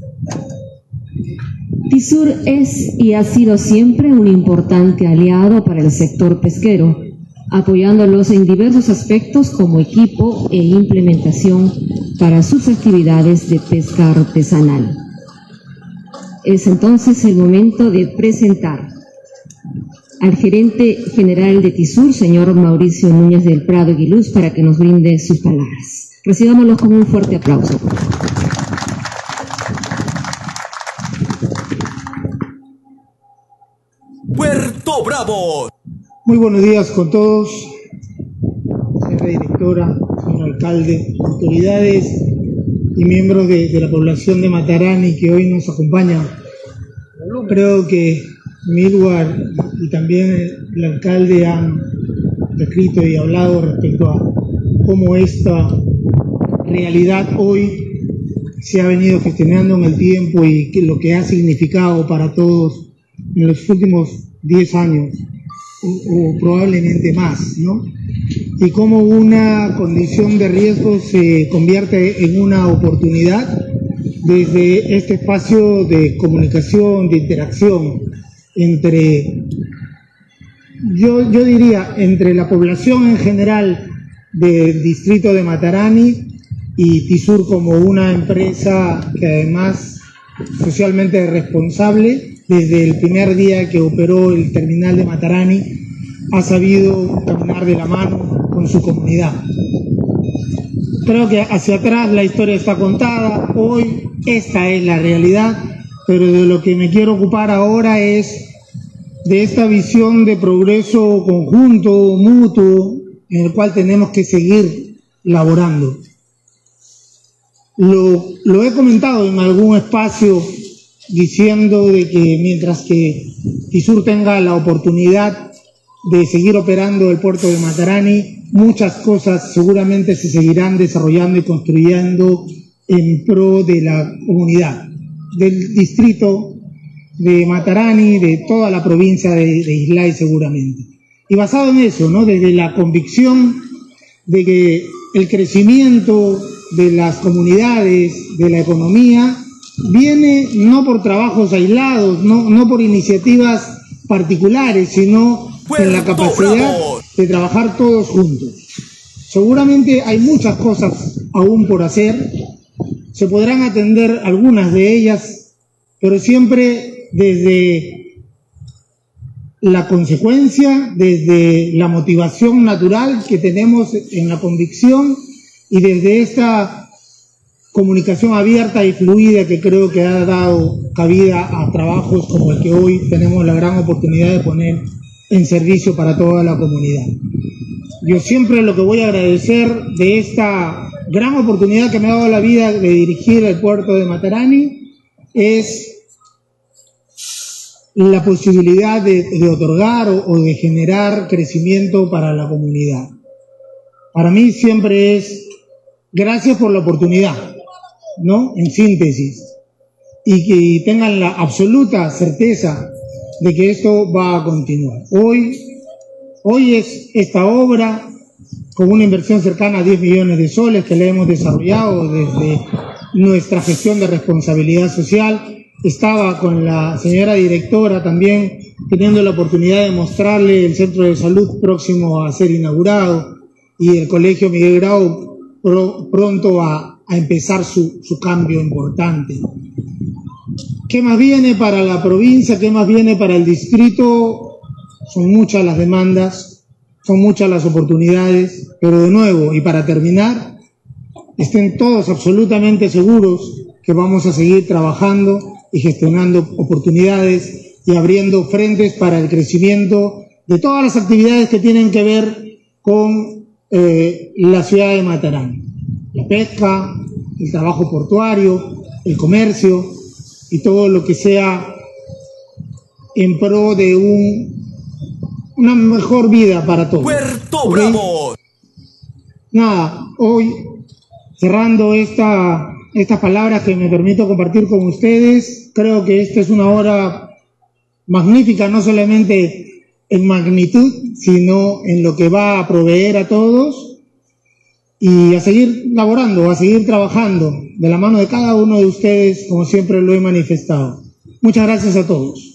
TISUR es y ha sido siempre un importante aliado para el sector pesquero, apoyándolos en diversos aspectos como equipo e implementación para sus actividades de pesca artesanal. Es entonces el momento de presentar al gerente general de TISUR, señor Mauricio Núñez del Prado Aguiluz, para que nos brinde sus palabras. Recibámoslos con un fuerte aplauso. Puerto Bravo. Muy buenos días con todos, señora directora, señor alcalde, autoridades y miembros de la población de Matarani que hoy nos acompañan. Creo que Milward y también el alcalde han escrito y hablado respecto a cómo esta realidad hoy se ha venido gestionando en el tiempo y lo que ha significado para todos en los últimos 10 años o probablemente más, ¿no? Y cómo una condición de riesgo se convierte en una oportunidad desde este espacio de comunicación, de interacción entre, yo diría, entre la población en general del distrito de Matarani y TISUR como una empresa que además socialmente responsable. Desde el primer día que operó el terminal de Matarani, ha sabido caminar de la mano con su comunidad. Creo que hacia atrás la historia está contada, hoy esta es la realidad, pero de lo que me quiero ocupar ahora es de esta visión de progreso conjunto, mutuo, en el cual tenemos que seguir laborando. Lo he comentado en algún espacio diciendo de que mientras que TISUR tenga la oportunidad de seguir operando el puerto de Matarani, muchas cosas seguramente se seguirán desarrollando y construyendo en pro de la comunidad, del distrito de Matarani, de toda la provincia de Islay seguramente. Y basado en eso, ¿no? Desde la convicción de que el crecimiento de las comunidades, de la economía, viene no por trabajos aislados, no por iniciativas particulares, sino en la capacidad de trabajar todos juntos. Seguramente hay muchas cosas aún por hacer, se podrán atender algunas de ellas, pero siempre desde la consecuencia, desde la motivación natural que tenemos en la convicción y desde esta comunicación abierta y fluida que creo que ha dado cabida a trabajos como el que hoy tenemos la gran oportunidad de poner en servicio para toda la comunidad. Yo siempre lo que voy a agradecer de esta gran oportunidad que me ha dado la vida de dirigir el puerto de Matarani es la posibilidad de otorgar o de generar crecimiento para la comunidad. Para mí siempre es gracias por la oportunidad, ¿no? En síntesis, y que tengan la absoluta certeza de que esto va a continuar. Hoy es esta obra con una inversión cercana a 10 millones de soles que le hemos desarrollado desde nuestra gestión de responsabilidad social. Estaba con la señora directora también teniendo la oportunidad de mostrarle el centro de salud próximo a ser inaugurado y el colegio Miguel Grau pronto a empezar su cambio importante. ¿Qué más viene para la provincia? ¿Qué más viene para el distrito? Son muchas las demandas, son muchas las oportunidades, pero de nuevo, y para terminar, estén todos absolutamente seguros que vamos a seguir trabajando y gestionando oportunidades y abriendo frentes para el crecimiento de todas las actividades que tienen que ver con la ciudad de Matarani. La pesca, el trabajo portuario, el comercio y todo lo que sea en pro de una mejor vida para todos. Puerto Bravo. Nada, hoy cerrando estas palabras que me permito compartir con ustedes, creo que esta es una hora magnífica, no solamente en magnitud, sino en lo que va a proveer a todos. y a seguir laborando, a seguir trabajando de la mano de cada uno de ustedes, como siempre lo he manifestado. Muchas gracias a todos.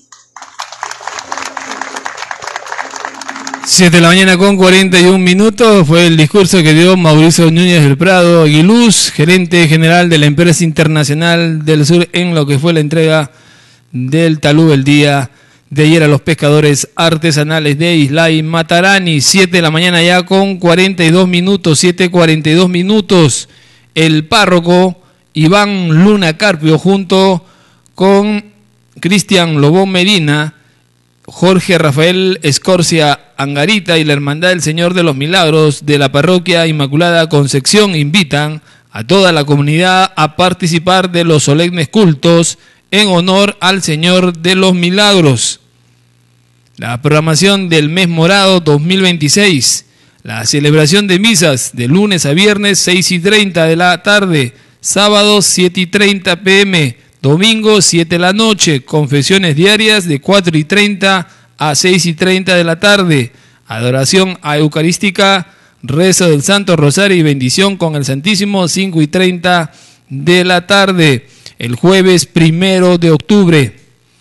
7 de la mañana con 41 minutos fue el discurso que dio Mauricio Núñez del Prado Aguiluz, gerente general de la Empresa Internacional del Sur, en lo que fue la entrega del talú el día de ayer a los pescadores artesanales de Islay Matarani. 7 de la mañana ya con 42 minutos, 7:42 minutos. El párroco Iván Luna Carpio junto con Cristian Lobón Medina, Jorge Rafael Escorcia Angarita y la Hermandad del Señor de los Milagros de la Parroquia Inmaculada Concepción invitan a toda la comunidad a participar de los solemnes cultos en honor al Señor de los Milagros. La programación del mes morado 2026, la celebración de misas de lunes a viernes 6:30 de la tarde, sábado 7:30 p.m., domingo 7 de la noche, confesiones diarias de 4:30 a 6:30 de la tarde, adoración a Eucarística, rezo del Santo Rosario y bendición con el Santísimo 5:30 de la tarde. El jueves 1 de octubre,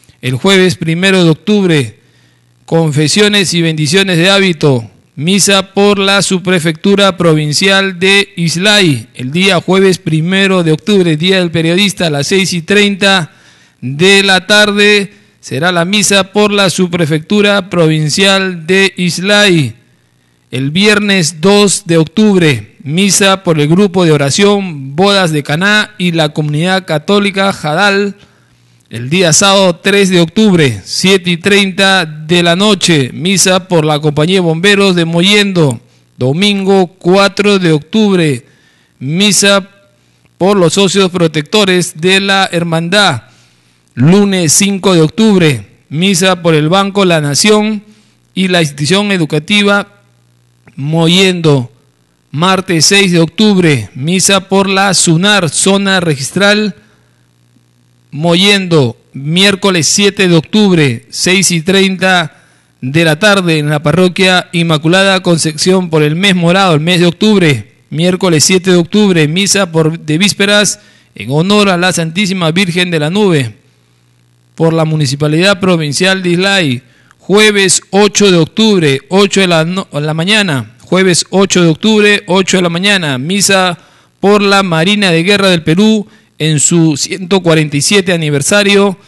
confesiones y bendiciones de hábito, misa por la Subprefectura Provincial de Islay, el día jueves 1 de octubre, Día del Periodista, a las 6:30 de la tarde, será la misa por la Subprefectura Provincial de Islay. El viernes 2 de octubre, misa por el grupo de oración Bodas de Caná y la comunidad católica Jadal. El día sábado 3 de octubre, 7:30 de la noche, misa por la Compañía de Bomberos de Mollendo. Domingo 4 de octubre, misa por los socios protectores de la Hermandad. Lunes 5 de octubre, misa por el Banco La Nación y la institución educativa Mollendo. Martes 6 de octubre, misa por la SUNAR, zona registral Mollendo. Miércoles 7 de octubre, 6:30 de la tarde, en la Parroquia Inmaculada Concepción por el mes morado, el mes de octubre. Miércoles 7 de octubre, misa de vísperas en honor a la Santísima Virgen de la Nube por la Municipalidad Provincial de Islay. Jueves 8 de octubre, 8 de la mañana. Jueves 8 de octubre, 8 de la mañana, misa por la Marina de Guerra del Perú en su 147 aniversario